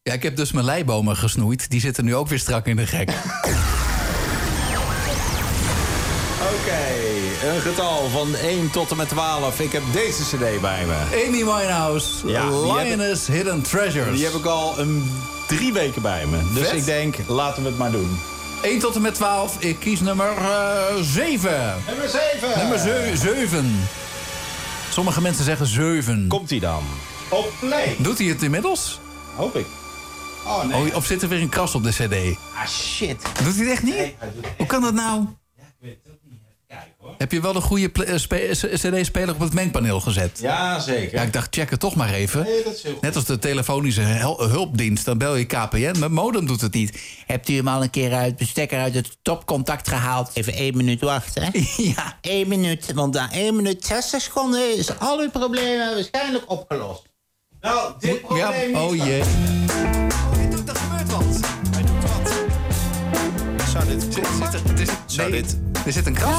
Ja, ik heb dus mijn leibomen gesnoeid. Die zitten nu ook weer strak in de gek. Oké, een getal van 1 tot en met 12. Ik heb deze cd bij me. Amy Winehouse, Ja, Lioness Hidden Treasures. Die heb ik al 3 weken bij me. Dus Vet. ik denk, laten we het maar doen. 1 tot en met 12. Ik kies nummer 7. Nummer 7. Nummer 7. Sommige mensen zeggen 7. Komt-ie dan? Op play. Doet hij het inmiddels? Hoop ik. Oh, nee. Oh, of zit er weer een kras op de cd? Ah, shit. Doet hij het echt niet? Nee, hij doet het Hoe kan dat nou? Ja, ik weet het ook niet. Even kijken, hoor. Heb je wel een goede cd-speler op het mengpaneel gezet? Ja, zeker. Ja, ik dacht, check het toch maar even. Nee, dat is heel goed. Net als de telefonische hulpdienst, dan bel je KPN. Mijn modem doet het niet. Hebt u hem al een keer uit de stekker uit het topcontact gehaald? Even 1 minuut wachten, hè? Ja. 1 minuut, want na 1 minuut 60 seconden is al uw problemen waarschijnlijk opgelost. Nou, dit probleem niet. Oh jee. Er gebeurt wat. Hij doet wat. Zou dit kloppen? Er zit een kras